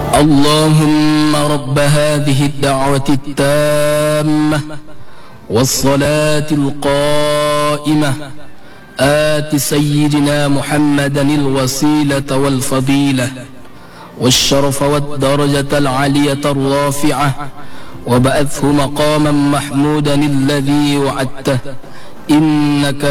اللهم رب هذه الدعوة التامة والصلاة القائمة آت سيدنا محمدا الوسيلة والفضيلة والشرف والدرجة العالية الرافعة وبعثه مقاما محمودا الذي وعدته إنك